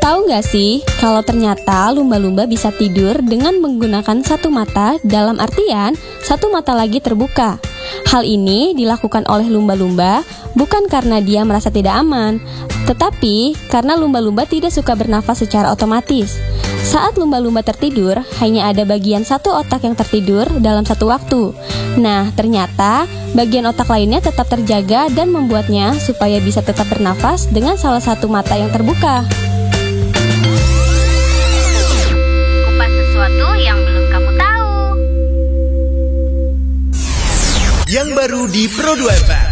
Tahu nggak sih, kalau ternyata lumba-lumba bisa tidur dengan menggunakan satu mata, dalam artian satu mata lagi terbuka. Hal ini dilakukan oleh lumba-lumba bukan karena dia merasa tidak aman, tetapi karena lumba-lumba tidak suka bernafas secara otomatis. Saat lumba-lumba tertidur, hanya ada bagian satu otak yang tertidur dalam satu waktu. Nah, ternyata bagian otak lainnya tetap terjaga dan membuatnya supaya bisa tetap bernafas dengan salah satu mata yang terbuka. Kupas sesuatu yang belum kamu tahu. Yang baru di Pro 2 FM.